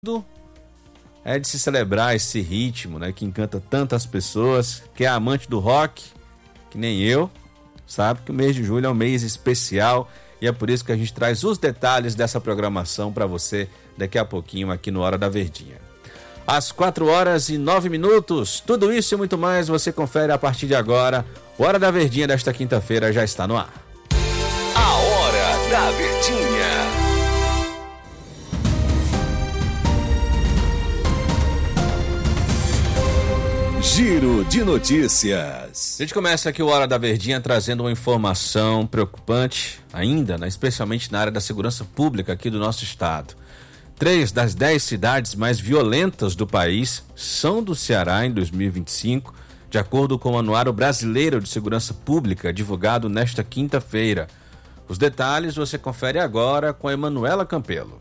É de se celebrar esse ritmo, né, que encanta tantas pessoas, que é amante do rock, que nem eu, sabe que o mês de julho é um mês especial e é por isso que a gente traz os detalhes dessa programação para você daqui a pouquinho aqui no Hora da Verdinha. Às 4h09, tudo isso e muito mais você confere a partir de agora. O Hora da Verdinha desta quinta-feira já está no ar. A Hora da Verdinha. Giro de notícias. A gente começa aqui o Hora da Verdinha trazendo uma informação preocupante ainda, né, especialmente na área da segurança pública aqui do nosso estado. 3 das 10 cidades mais violentas do país são do Ceará em 2025, de acordo com o Anuário Brasileiro de Segurança Pública, divulgado nesta quinta-feira. Os detalhes você confere agora com a Emanuela Campelo.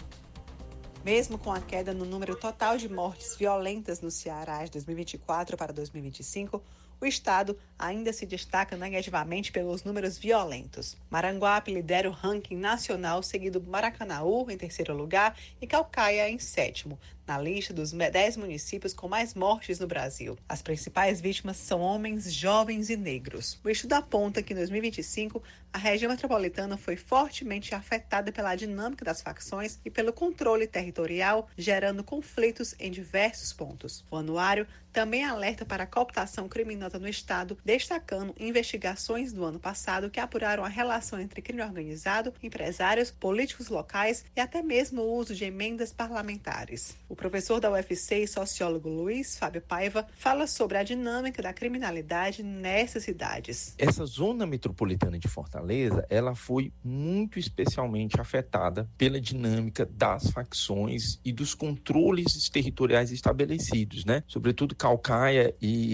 Mesmo com a queda no número total de mortes violentas no Ceará de 2024 para 2025, o estado ainda se destaca negativamente pelos números violentos. Maranguape lidera o ranking nacional, seguido por Maracanaú em terceiro lugar e Caucaia em sétimo, na lista dos 10 municípios com mais mortes no Brasil. As principais vítimas são homens, jovens e negros. O estudo aponta que em 2025, a região metropolitana foi fortemente afetada pela dinâmica das facções e pelo controle territorial, gerando conflitos em diversos pontos. O anuário também alerta para a cooptação criminosa no estado, destacando investigações do ano passado que apuraram a relação entre crime organizado, empresários, políticos locais e até mesmo o uso de emendas parlamentares. O professor da UFC e sociólogo Luiz Fábio Paiva fala sobre a dinâmica da criminalidade nessas cidades. Essa zona metropolitana de Fortaleza, ela foi muito especialmente afetada pela dinâmica das facções e dos controles territoriais estabelecidos, né? Sobretudo Caucaia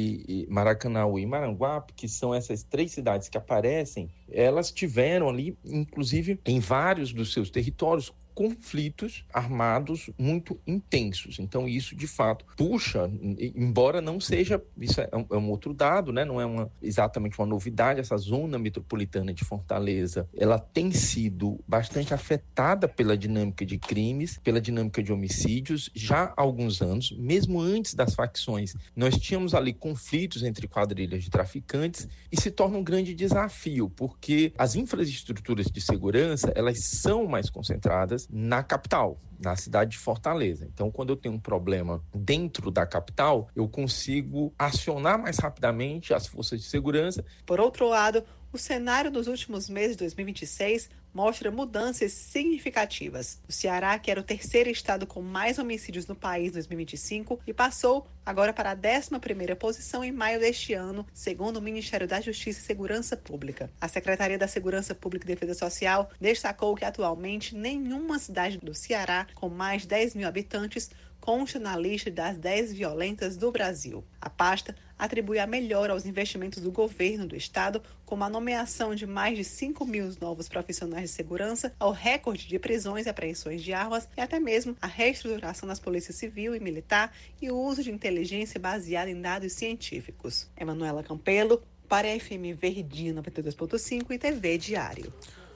e Maracanaú e Maranguape, que são essas 3 cidades que aparecem, elas tiveram ali, inclusive, em vários dos seus territórios, conflitos armados muito intensos. Então isso de fato puxa, embora não seja, isso é um outro dado, né? Não é exatamente uma novidade, essa zona metropolitana de Fortaleza, ela tem sido bastante afetada pela dinâmica de crimes, pela dinâmica de homicídios, já há alguns anos, mesmo antes das facções, nós tínhamos ali conflitos entre quadrilhas de traficantes e se torna um grande desafio, porque as infraestruturas de segurança, elas são mais concentradas na capital, na cidade de Fortaleza. Então, quando eu tenho um problema dentro da capital, eu consigo acionar mais rapidamente as forças de segurança. Por outro lado, o cenário dos últimos meses de 2026 mostra mudanças significativas. O Ceará, que era o terceiro estado com mais homicídios no país em 2025 e passou agora para a 11ª posição em maio deste ano, segundo o Ministério da Justiça e Segurança Pública. A Secretaria da Segurança Pública e Defesa Social destacou que atualmente nenhuma cidade do Ceará com mais de 10 mil habitantes consta na lista das 10 violentas do Brasil. A pasta atribui a melhora aos investimentos do governo do estado, como a nomeação de mais de 5 mil novos profissionais de segurança, ao recorde de prisões e apreensões de armas e até mesmo a reestruturação das polícias civil e militar e o uso de inteligência baseada em dados científicos. Emanuela Campelo, para a FM Verdinha 92.5 e TV Diário.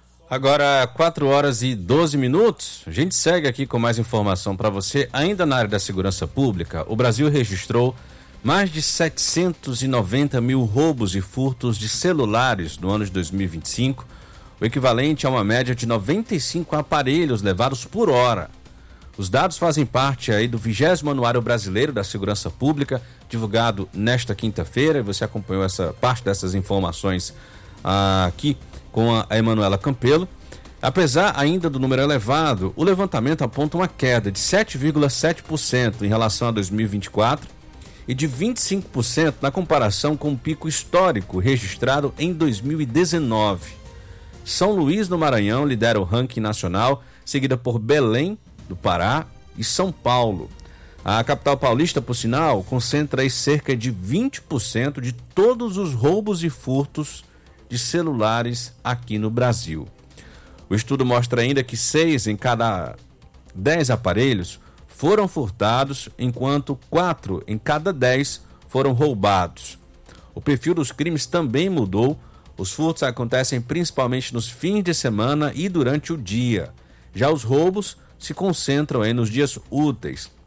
Agora, 4h12, a gente segue aqui com mais informação para você. Ainda na área da segurança pública, o Brasil registrou mais de 790 mil roubos e furtos de celulares no ano de 2025, o equivalente a uma média de 95 aparelhos levados por hora. Os dados fazem parte aí do 20º Anuário Brasileiro da Segurança Pública, divulgado nesta quinta-feira, e você acompanhou essa parte dessas informações aqui com a Emanuela Campelo. Apesar ainda do número elevado, o levantamento aponta uma queda de 7,7% em relação a 2024 e de 25% na comparação com o pico histórico registrado em 2019. São Luís, no Maranhão, lidera o ranking nacional, seguida por Belém, do Pará, e São Paulo. A capital paulista, por sinal, concentra aí cerca de 20% de todos os roubos e furtos de celulares aqui no Brasil. O estudo mostra ainda que 6 em cada 10 aparelhos foram furtados, enquanto 4 em cada 10 foram roubados. O perfil dos crimes também mudou. Os furtos acontecem principalmente nos fins de semana e durante o dia. Já os roubos se concentram aí nos dias úteis.